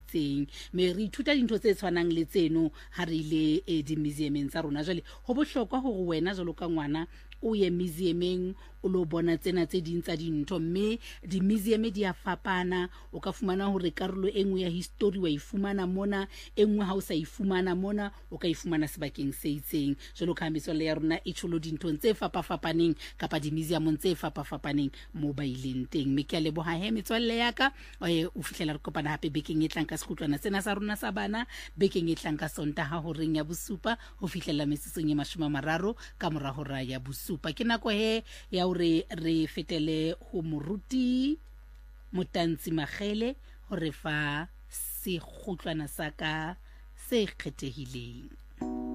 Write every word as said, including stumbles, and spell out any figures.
itseng me re ithuta dintho tse tshwanang le tseno ha re ile e di museumeng tsa rona jale ho bohlokwa hore wena jalo ka ngwana o ye museumeng o lo bona tsena tse ding tsa dintho mme di museum di a fapana o ka fumana hore karolo engwe ya history wa ifumana mona engwe ha o sa ifumana mona o ka ifumana sebakeng se itseng jalo ka metswalle ya rona e tsholo dintho tse fapafapaneng kapa di museum tse fapafapaneng mo baileng teng me ke a leboha he metswalle ya ka o fihlela re kopana hape bekeng e tlang ka sekhutlwana sena sa rona sa bana bekeng e tlang ka Sontaga ho reng ya bosupa ho fihlela mesetsong e mashome a mararo ka mora hora ya bosupa ke nako he ya re re fetele ho moruti Motantsi Magele ho re fa sekhutlwana sa ka se kgethehileng.